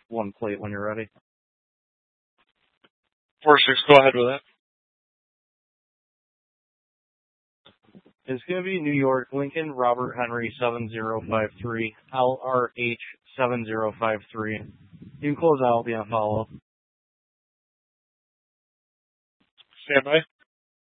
one plate when you're ready. 4-6, go ahead with that. It's going to be New York, Lincoln, Robert Henry 7053, LRH 7053. You can close out, I'll be on follow-up. Stand by.